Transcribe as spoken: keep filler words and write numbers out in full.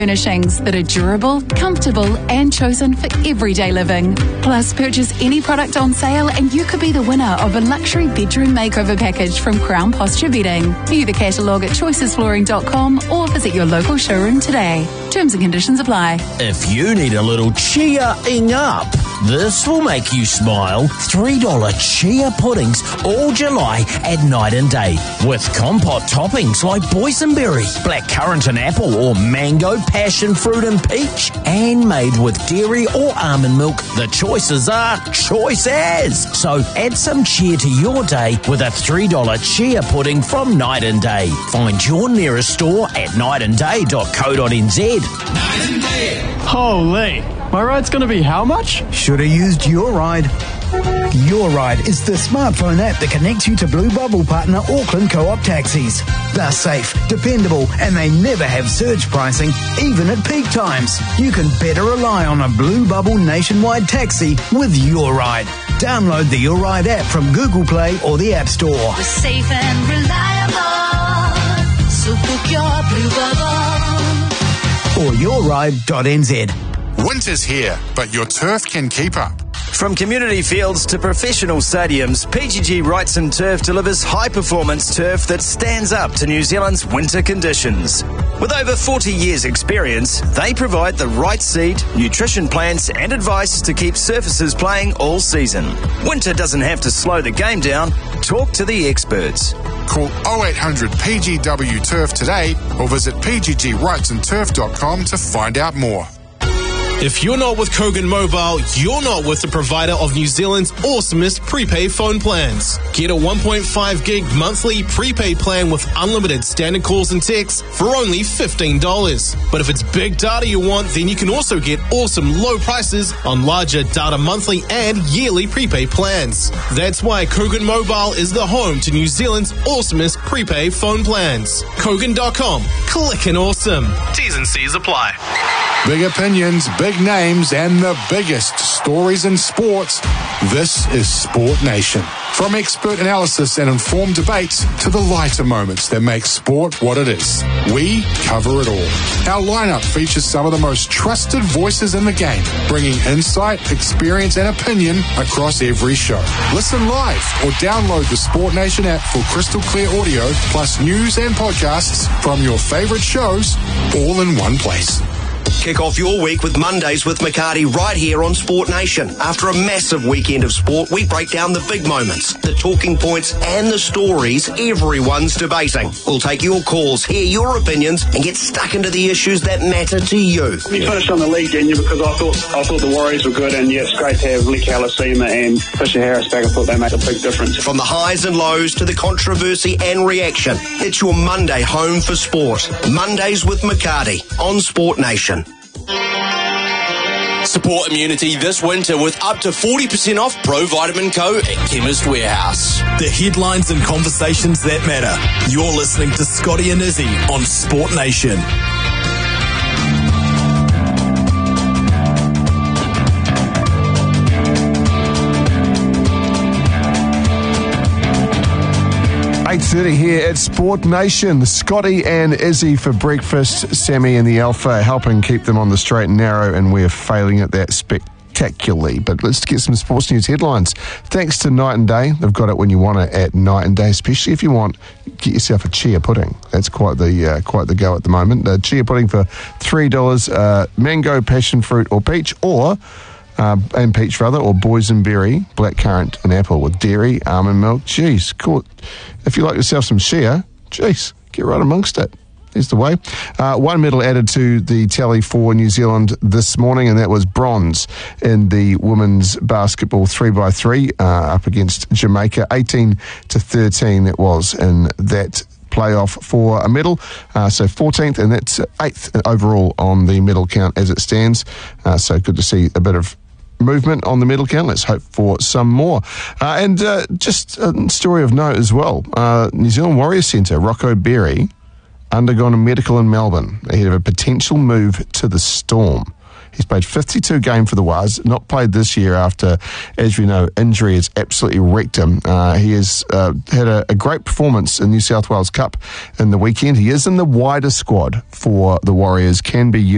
Furnishings that are durable, comfortable and chosen for everyday living. Plus, purchase any product on sale and you could be the winner of a luxury bedroom makeover package from Crown Posture Bedding. View the catalogue at choices flooring dot com or visit your local showroom today. Terms and conditions apply. If you need a little cheering up, this will make you smile. three dollars chia puddings all July at Night and Day. With compote toppings like boysenberry, blackcurrant and apple or mango, passion fruit and peach. And made with dairy or almond milk, the choices are choices. So add some cheer to your day with a three dollars chia pudding from Night and Day. Find your nearest store at night and day dot co dot n z. Night and Day. Holy, my ride's going to be how much? Should have used Your Ride. Your Ride is the smartphone app that connects you to Blue Bubble partner Auckland Co-op taxis. They're safe, dependable, and they never have surge pricing, even at peak times. You can better rely on a Blue Bubble nationwide taxi with Your Ride. Download the Your Ride app from Google Play or the App Store. We're safe and reliable, so book your Blue Bubble. Or your ride dot n z. Winter's here, but your turf can keep up. From community fields to professional stadiums, P G G Wrightson Turf delivers high-performance turf that stands up to New Zealand's winter conditions. With over forty years' experience, they provide the right seed, nutrition plans and advice to keep surfaces playing all season. Winter doesn't have to slow the game down. Talk to the experts. Call oh eight hundred P G W Turf today or visit p g g wrightson turf dot com to find out more. If you're not with Kogan Mobile, you're not with the provider of New Zealand's awesomest prepaid phone plans. Get a one point five gig monthly prepaid plan with unlimited standard calls and texts for only fifteen dollars. But if it's big data you want, then you can also get awesome low prices on larger data monthly and yearly prepaid plans. That's why Kogan Mobile is the home to New Zealand's awesomest prepaid phone plans. Kogan dot com. Clickin' awesome. T's and C's apply. Big opinions, big names, and the biggest stories in sports. This is Sport Nation. From expert analysis and informed debates to the lighter moments that make sport what it is, we cover it all. Our lineup features some of the most trusted voices in the game, bringing insight, experience, and opinion across every show. Listen live or download the Sport Nation app for crystal clear audio, plus news and podcasts from your favorite shows, all in one place. Kick off your week with Mondays with McCarty right here on Sport Nation. After a massive weekend of sport, we break down the big moments, the talking points, and the stories everyone's debating. We'll take your calls, hear your opinions, and get stuck into the issues that matter to you. We finished on the league, didn't you? Because I thought I thought the Warriors were good, and yeah, it's great to have Lee Kalasima and Fisher Harris back. I thought they made a big difference. From the highs and lows to the controversy and reaction, it's your Monday home for sport. Mondays with McCarty on Sport Nation. Support immunity this winter with up to forty percent off Pro Vitamin Co at Chemist Warehouse. The headlines and conversations that matter. You're listening to Scotty and Izzy on Sport Nation. eight thirty here at Sport Nation. Scotty and Izzy for breakfast. Sammy and the Alpha helping keep them on the straight and narrow, and we're failing at that spectacularly. But let's get some sports news headlines. Thanks to Night and Day. They've got it when you want it at Night and Day, especially if you want, get yourself a chia pudding. That's quite the uh, quite the go at the moment. Uh, chia pudding for three dollars, uh, mango, passion fruit or peach, or Uh, and peach rather, or boysenberry, blackcurrant and apple with dairy, almond milk. Jeez, cool. If you like yourself some shea, jeez, get right amongst it. There's the way. Uh, one medal added to the tally for New Zealand this morning, and that was bronze in the women's basketball three by three uh, up against Jamaica. eighteen to thirteen it was in that playoff for a medal, uh, so fourteenth, and that's eighth overall on the medal count as it stands. Uh, so good to see a bit of movement on the medal count. Let's hope for some more. Uh, and uh, just a story of note as well. Uh, New Zealand Warriors centre Rocco Berry undergone a medical in Melbourne ahead of a potential move to the Storm. He's played fifty-two games for the Wars, not played this year after, as we know, injury has absolutely wrecked him. Uh, he has uh, had a, a great performance in New South Wales Cup in the weekend. He is in the wider squad for the Warriors, can be used